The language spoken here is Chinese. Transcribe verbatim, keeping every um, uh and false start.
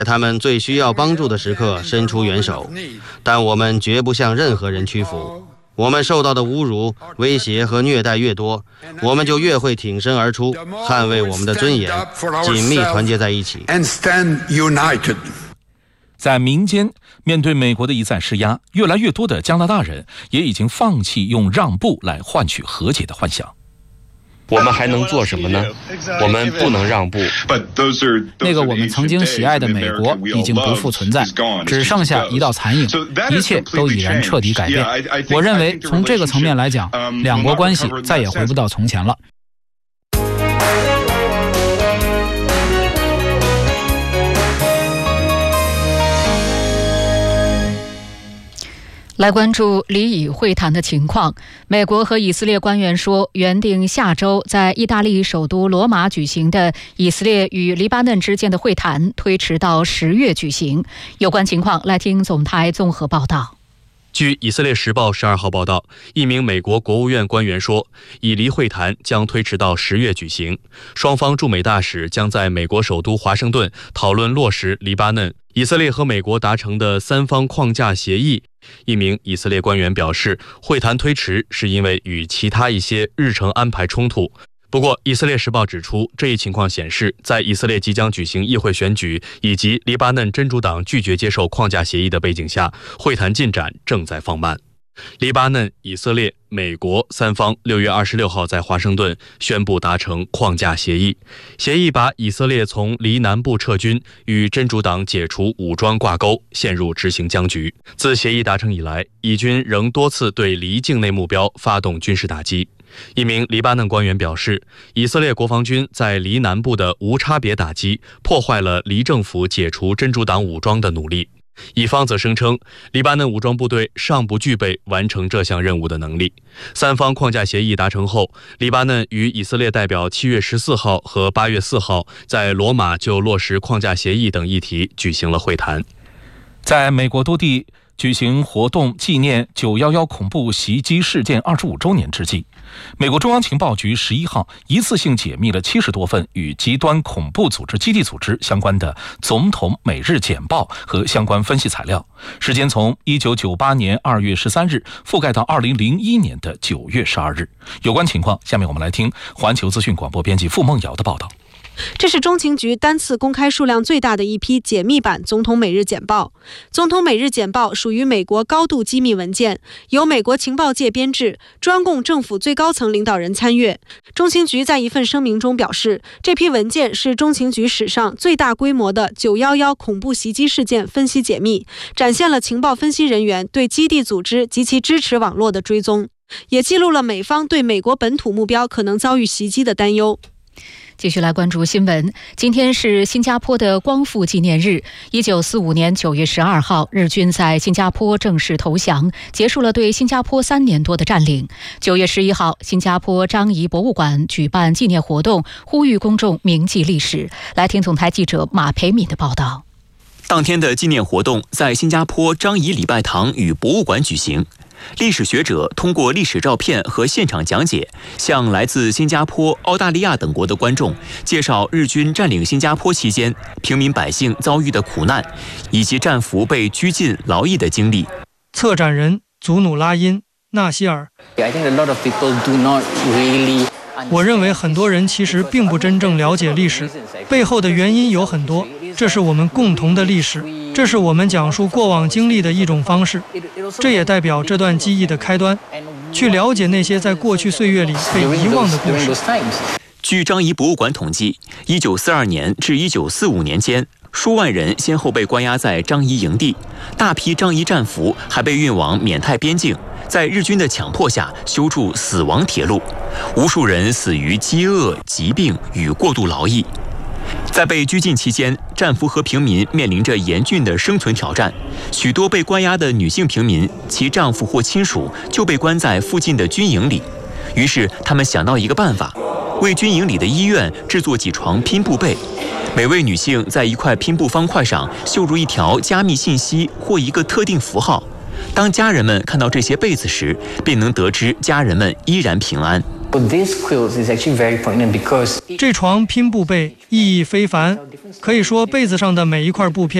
在他们最需要帮助的时刻伸出援手，但我们绝不向任何人屈服。我们受到的侮辱、威胁和虐待越多，我们就越会挺身而出，捍卫我们的尊严，紧密团结在一起。 在民间，面对美国的一再施压，越来越多的加拿大人也已经放弃用让步来换取和解的幻想。 我们还能做什么呢？我们不能让步。 那个我们曾经喜爱的美国已经不复存在，只剩下一道残影，一切都已然彻底改变。我认为从这个层面来讲，两国关系再也回不到从前了。 来关注里以会谈的情况。美国和以色列官员说，原定下周在意大利首都罗马举行的以色列与黎巴嫩之间的会谈推迟到十月举行。有关情况，来听总台综合报道。 据以色列时报十二号报道，一名美国国务院官员说，以黎会谈将推迟到十月举行，双方驻美大使将在美国首都华盛顿讨论落实黎巴嫩、以色列和美国达成的三方框架协议。一名以色列官员表示，会谈推迟是因为与其他一些日程安排冲突。不过，以色列时报指出，这一情况显示，在以色列即将举行议会选举以及黎巴嫩真主党拒绝接受框架协议的背景下，会谈进展正在放慢。黎巴嫩、以色列、美国三方六月二十六号在华盛顿宣布达成框架协议，协议把以色列从黎南部撤军与真主党解除武装挂钩，陷入执行僵局。自协议达成以来，以军仍多次对黎境内目标发动军事打击。一名黎巴嫩官员表示，以色列国防军在黎南部的无差别打击破坏了黎政府解除真主党武装的努力。以方则声称，黎巴嫩武装部队尚不具备完成这项任务的能力。三方框架协议达成后，黎巴嫩与以色列代表七月十四号和八月四号在罗马就落实框架协议等议题举行了会谈。 在美国多地举行活动纪念九一一恐怖袭击事件二十五周年之际，美国中央情报局十一号一次性解密了七十多份与极端恐怖组织基地组织相关的总统每日简报和相关分析材料，时间从一九九八年二月十三日覆盖到二零零一年的九月十二日。有关情况，下面我们来听环球资讯广播编辑傅梦瑶的报道。 这是中情局单次公开数量最大的一批解密版总统每日简报。总统每日简报属于美国高度机密文件，由美国情报界编制，专供政府最高层领导人参阅。中情局在一份声明中表示，这批文件是中情局史上最大规模的九一一恐怖袭击事件分析解密，展现了情报分析人员对基地组织及其支持网络的追踪，也记录了美方对美国本土目标可能遭遇袭击的担忧。 继续来关注新闻。今天是新加坡的光复纪念日。一九四五年九月十二号，日军在新加坡正式投降，结束了对新加坡三年多的占领。九月十一号，新加坡樟宜博物馆举办纪念活动，呼吁公众铭记历史。来听总台记者马培敏的报道。 当天的纪念活动在新加坡樟宜礼拜堂与博物馆举行。历史学者通过历史照片和现场讲解，向来自新加坡、澳大利亚等国的观众介绍日军占领新加坡期间平民百姓遭遇的苦难，以及战俘被拘禁劳役的经历。 策展人祖努拉因纳希尔，我认为很多人其实并不真正了解历史，背后的原因有很多，这是我们共同的历史，这是我们讲述过往经历的一种方式，这也代表这段记忆的开端，去了解那些在过去岁月里被遗忘的故事。 据樟宜博物馆统计，一九四二年至一九四五年间，数万人先后被关押在樟宜营地，大批樟宜战俘还被运往缅泰边境，在日军的强迫下修筑死亡铁路，无数人死于饥饿、疾病与过度劳役。在被拘禁期间，战俘和平民面临着严峻的生存挑战。许多被关押的女性平民，其丈夫或亲属就被关在附近的军营里。于是他们想到一个办法，为军营里的医院制作几床拼布被。每位女性在一块拼布方块上绣入一条加密信息或一个特定符号。当家人们看到这些被子时，便能得知家人们依然平安。 这床拼布被意义非凡，可以说被子上的每一块布片